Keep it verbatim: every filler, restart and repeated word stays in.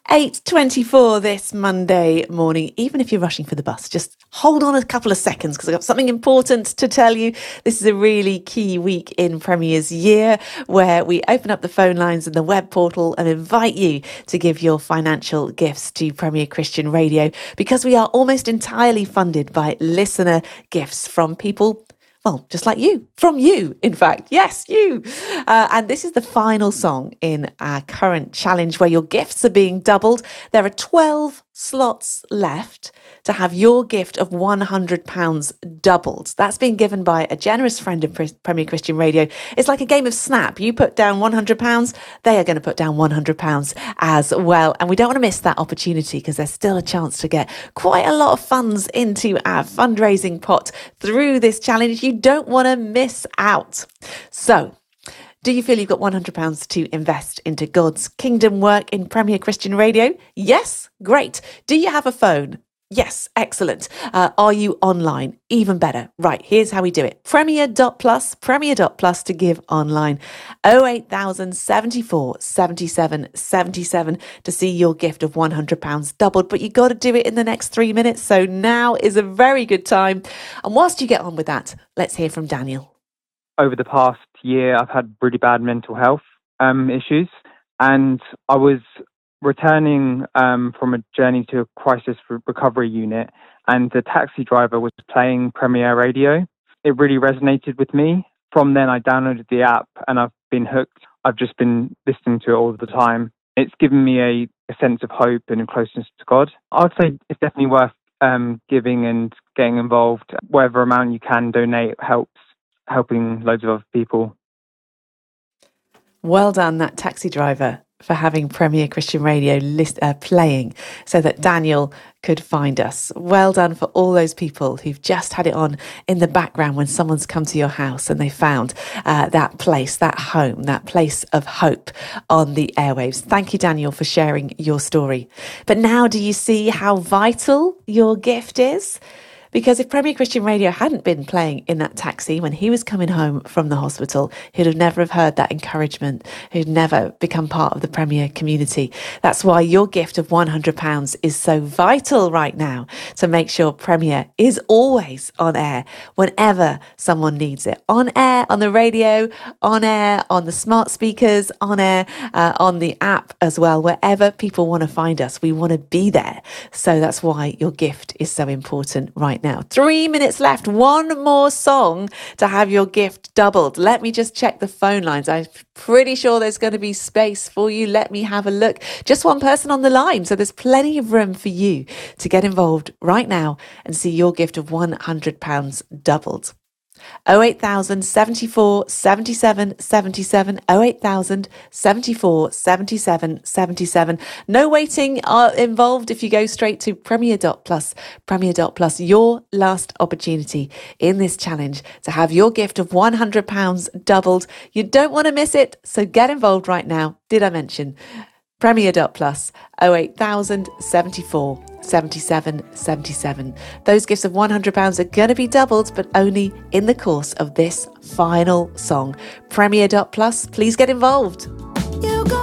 eight twenty-four this Monday morning. Even if you're rushing for the bus, just hold on a couple of seconds because I've got something important to tell you. This is a really key week in Premier's year where we open up the phone lines and the web portal and invite you to give your financial gifts to Premier Christian Radio, because we are almost entirely funded by listener gifts from people, well, just like you, from you, in fact. Yes, you. Uh, and this is the final song in our current challenge where your gifts are being doubled. There are twelve slots left to have your gift of one hundred pounds doubled. That's been given by a generous friend of Premier Christian Radio. It's like a game of Snap. You put down one hundred pounds, they are going to put down one hundred pounds as well. And we don't want to miss that opportunity because there's still a chance to get quite a lot of funds into our fundraising pot through this challenge. You don't want to miss out. So, do you feel you've got one hundred pounds to invest into God's kingdom work in Premier Christian Radio? Yes? Great. Do you have a phone? Yes, excellent. Uh, are you online? Even better. Right, here's how we do it. Premier dot plus, Premier dot plus to give online. oh eight thousand seventy-four seventy-seven seventy-seven to see your gift of one hundred pounds doubled. But you got to do it in the next three minutes. So now is a very good time. And whilst you get on with that, let's hear from Daniel. Over the past year, I've had really bad mental health um, issues, and I was returning um, from a journey to a crisis recovery unit, and the taxi driver was playing Premier Radio. It really resonated with me. From then, I downloaded the app, and I've been hooked. I've just been listening to it all the time. It's given me a, a sense of hope and a closeness to God. I'd say it's definitely worth um, giving and getting involved. Whatever amount you can donate helps. Helping loads of other people. Well done, that taxi driver, for having Premier Christian Radio list, uh, playing so that Daniel could find us. Well done for all those people who've just had it on in the background when someone's come to your house and they found uh, that place, that home, that place of hope on the airwaves. Thank you, Daniel, for sharing your story. But now do you see how vital your gift is? Because if Premier Christian Radio hadn't been playing in that taxi when he was coming home from the hospital, he'd have never have heard that encouragement. He'd never become part of the Premier community. That's why your gift of one hundred pounds is so vital right now, to make sure Premier is always on air whenever someone needs it. On air, on the radio, on air, on the smart speakers, on air, uh, on the app as well. Wherever people want to find us, we want to be there. So that's why your gift is so important right now. Three minutes left. One more song to have your gift doubled. Let me just check the phone lines. I'm pretty sure there's going to be space for you. Let me have a look. Just one person on the line. So there's plenty of room for you to get involved right now and see your gift of one hundred pounds doubled. oh eight thousand seventy-four seventy-seven seventy-seven, oh eight thousand seventy-four seventy-seven seventy-seven. No waiting are involved if you go straight to Premier dot plus, Premier dot plus, your last opportunity in this challenge to have your gift of one hundred pounds doubled. You don't want to miss it, so get involved right now. Did I mention Premier dot plus, oh eight thousand seventy-four seventy-seven seventy-seven. Those gifts of one hundred pounds are going to be doubled, but only in the course of this final song. Premier dot plus, please get involved.